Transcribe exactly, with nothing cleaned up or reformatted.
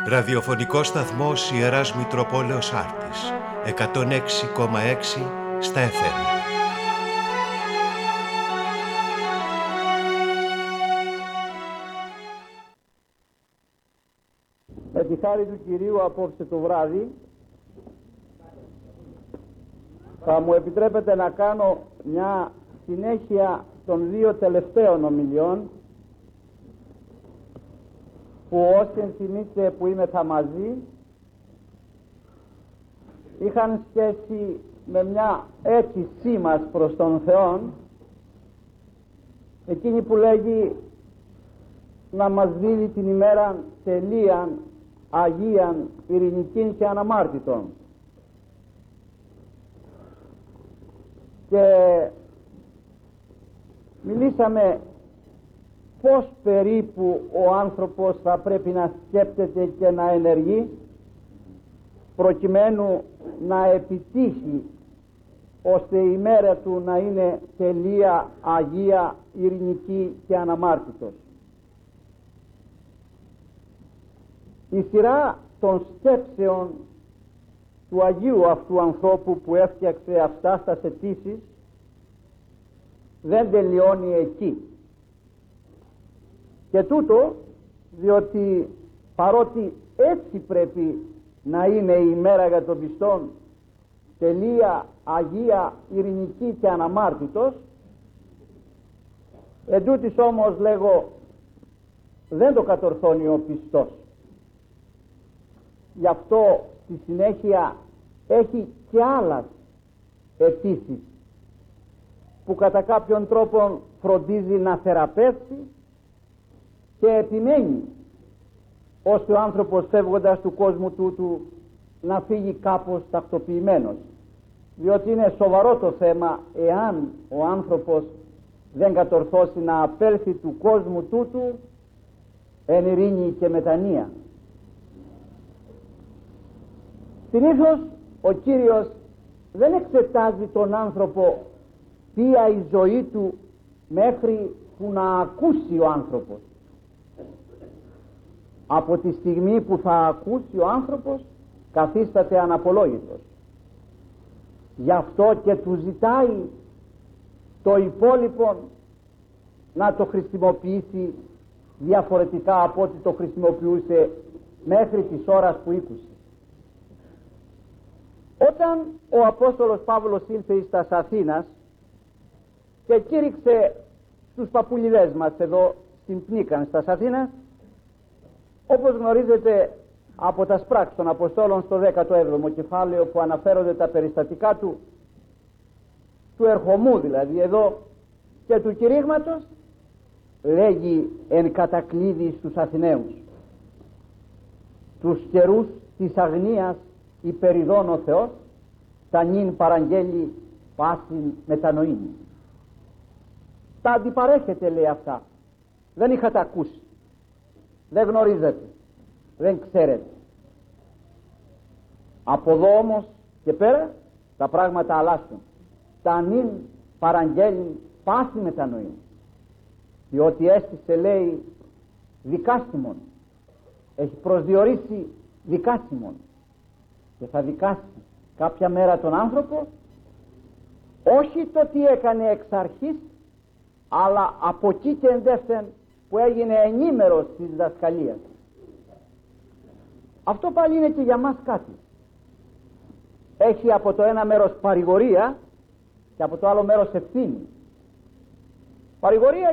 Ραδιοφωνικός σταθμός Ιεράς Μητροπόλεως Άρτης, εκατόν έξι κόμμα έξι στα εφ εμ. Με τη χάρη του Κυρίου απόψε το βράδυ θα μου επιτρέπετε να κάνω μια συνέχεια των δύο τελευταίων ομιλιών που όσοι ενθυμίστε που είμαι θα μαζί είχαν σχέση με μια αίτησή μας προς τον Θεό, εκείνη που λέγει να μας δίδει την ημέρα τελείαν, αγίαν, ειρηνικήν και αναμάρτητον. Και μιλήσαμε πώς περίπου ο άνθρωπος θα πρέπει να σκέπτεται και να ενεργεί προκειμένου να επιτύχει ώστε η μέρα του να είναι τελεία, αγία, ειρηνική και αναμάρτητος. Η σειρά των σκέψεων του Αγίου αυτού ανθρώπου που έφτιαξε αυτά στα αιτήσεις δεν τελειώνει εκεί. Και τούτο διότι παρότι έτσι πρέπει να είναι η μέρα για τον πιστόν τελεία, αγία, ειρηνική και αναμάρτητος, εντούτοις όμως λέγω δεν το κατορθώνει ο πιστός. Γι' αυτό στη συνέχεια έχει και άλλες αιτήσεις που κατά κάποιον τρόπο φροντίζει να θεραπεύσει και επιμένει ώστε ο άνθρωπος φεύγοντας του κόσμου τούτου να φύγει κάπως τακτοποιημένος, διότι είναι σοβαρό το θέμα εάν ο άνθρωπος δεν κατορθώσει να απέλθει του κόσμου τούτου εν ειρήνη και μετανία. Συνήθως ο Κύριος δεν εξετάζει τον άνθρωπο ποια η ζωή του μέχρι που να ακούσει ο άνθρωπος. Από τη στιγμή που θα ακούσει ο άνθρωπος καθίσταται αναπολόγητος. Γι' αυτό και του ζητάει το υπόλοιπο να το χρησιμοποιήσει διαφορετικά από ό,τι το χρησιμοποιούσε μέχρι της ώρας που ήκουσε. Όταν ο Απόστολος Παύλος ήλθε εις τας Αθήνας και κήρυξε στους παππουλιδές μας εδώ στην Πνίκαν στας Αθήνας, όπως γνωρίζετε από τα πράξεις των Αποστόλων στο δέκατο έβδομο κεφάλαιο που αναφέρονται τα περιστατικά του του ερχομού δηλαδή εδώ και του κηρύγματος, λέγει εν κατακλείδη στους Αθηναίους: τους καιρούς της αγνίας υπεριδών ο Θεός τα νυν παραγγέλει πάσιν μετανοήν. Τα αντιπαρέχετε, λέει, αυτά. Δεν είχατε ακούσει, δεν γνωρίζετε, δεν ξέρετε. Από εδώ όμως και πέρα τα πράγματα αλλάσουν. Τα νυν παραγγέλει πάση μετανοήν, διότι έστησε, λέει, δικάσιμον, έχει προσδιορίσει δικάσιμον και θα δικάσει κάποια μέρα τον άνθρωπο, όχι το τι έκανε εξ αρχής, αλλά από εκεί και εντεύθεν που έγινε ενήμερος της διδασκαλίας. Αυτό πάλι είναι και για μας κάτι. Έχει από το ένα μέρος παρηγορία και από το άλλο μέρος ευθύνη. Παρηγορία